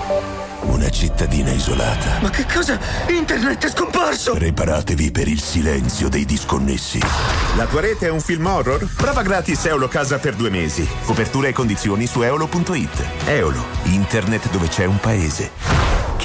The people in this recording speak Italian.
Una cittadina isolata. Ma che cosa? Internet è scomparso! Preparatevi per il silenzio dei disconnessi. La tua rete è un film horror? Prova gratis Eolo Casa per 2 mesi. Copertura e condizioni su eolo.it. Eolo, internet dove c'è un paese.